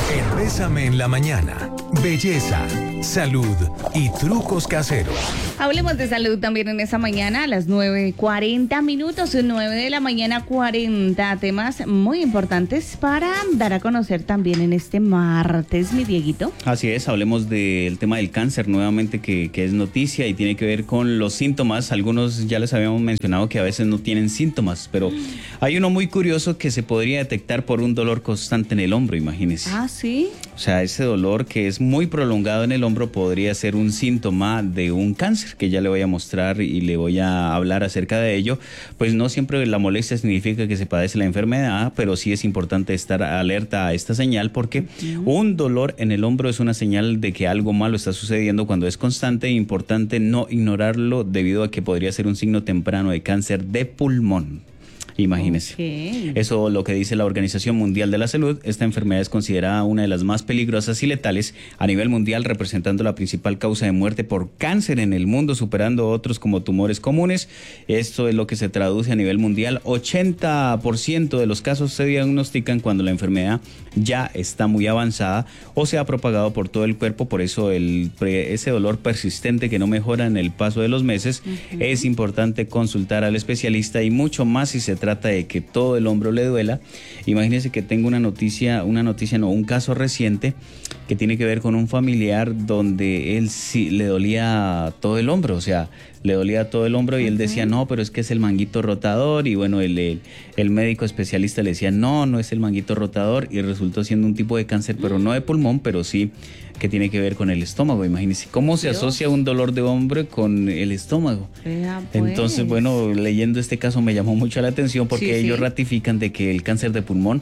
En Bésame en la mañana, belleza, salud y trucos caseros. Hablemos de salud también en esa mañana a las 9:40 minutos, 9 de la mañana 40 temas muy importantes para dar a conocer también en este martes, mi Dieguito. Así es, hablemos del tema del cáncer nuevamente que es noticia y tiene que ver con los síntomas. Algunos ya les habíamos mencionado que a veces no tienen síntomas, pero hay uno muy curioso que se podría detectar por un dolor constante en el hombro, imagínense. Ah, ¿sí? O sea, ese dolor que es muy prolongado en el hombro podría ser un síntoma de un cáncer, que ya le voy a mostrar y le voy a hablar acerca de ello. Pues no siempre la molestia significa que se padece la enfermedad, pero sí es importante estar alerta a esta señal porque un dolor en el hombro es una señal de que algo malo está sucediendo cuando es constante e importante no ignorarlo debido a que podría ser un signo temprano de cáncer de pulmón. Imagínese. Okay. Eso lo que dice la Organización Mundial de la Salud. Esta enfermedad es considerada una de las más peligrosas y letales a nivel mundial, representando la principal causa de muerte por cáncer en el mundo, superando otros como tumores comunes. Esto es lo que se traduce a nivel mundial. 80% de los casos se diagnostican cuando la enfermedad ya está muy avanzada o se ha propagado por todo el cuerpo. Por eso ese dolor persistente que no mejora en el paso de los meses, es importante consultar al especialista y mucho más si se trata de que todo el hombro le duela. Imagínense que tengo un caso reciente que tiene que ver con un familiar donde él sí le dolía todo el hombro, o sea, le dolía todo el hombro y él decía, no, pero es que es el manguito rotador, y bueno, el médico especialista le decía, no es el manguito rotador, y resultó siendo un tipo de cáncer, pero no de pulmón, pero sí que tiene que ver con el estómago. Imagínense cómo se asocia un dolor de hombro con el estómago. Pues. Entonces, bueno, leyendo este caso me llamó mucho la atención porque ellos ratifican de que el cáncer de pulmón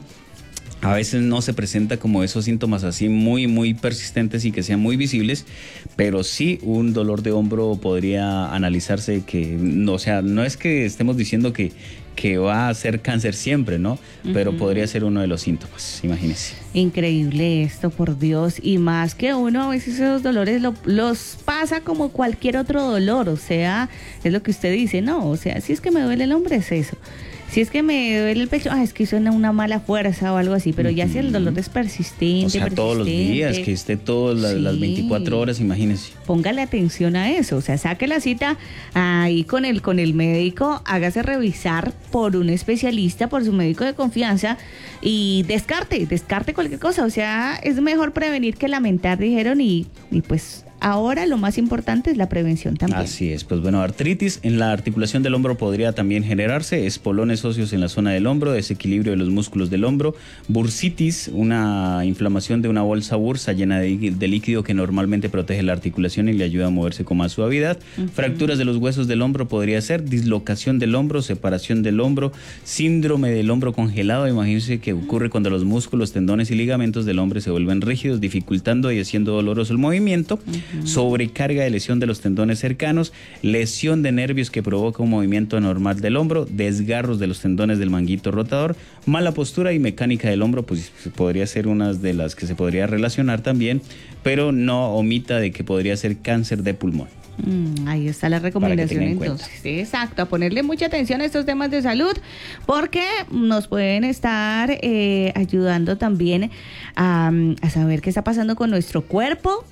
a veces no se presenta como esos síntomas así muy persistentes y que sean muy visibles, pero sí un dolor de hombro podría analizarse que, o sea, no es que estemos diciendo que va a ser cáncer siempre, ¿no? Pero podría ser uno de los síntomas, imagínense. Increíble esto, por Dios, y más que uno a veces esos dolores los pasa como cualquier otro dolor, o sea, es lo que usted dice, no, o sea, si es que me duele el hombro es eso. Si es que me duele el pecho, es que suena una mala fuerza o algo así, pero ya si el dolor es persistente, o sea, todos los días, que esté todas las 24 horas, imagínese. Póngale atención a eso, o sea, saque la cita ahí con el médico, hágase revisar por un especialista, por su médico de confianza y descarte cualquier cosa, o sea, es mejor prevenir que lamentar, dijeron, y pues ahora lo más importante es la prevención también. Así es, pues bueno, artritis en la articulación del hombro podría también generarse, espolones óseos en la zona del hombro, desequilibrio de los músculos del hombro, bursitis, una inflamación de una bolsa bursa llena de líquido que normalmente protege la articulación y le ayuda a moverse con más suavidad, fracturas de los huesos del hombro podría ser, dislocación del hombro, separación del hombro, síndrome del hombro congelado, imagínense que ocurre cuando los músculos, tendones y ligamentos del hombro se vuelven rígidos, dificultando y haciendo doloroso el movimiento. Sobrecarga de lesión de los tendones cercanos, lesión de nervios que provoca un movimiento anormal del hombro, desgarros de los tendones del manguito rotador, mala postura y mecánica del hombro, pues podría ser una de las que se podría relacionar también, pero no omita de que podría ser cáncer de pulmón. Ahí está la recomendación entonces. Sí, exacto, a ponerle mucha atención a estos temas de salud porque nos pueden estar ayudando también a saber qué está pasando con nuestro cuerpo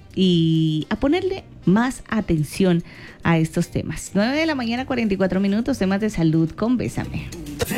y a ponerle más atención a estos temas. 9 de la mañana 44 minutos, temas de salud con Bésame.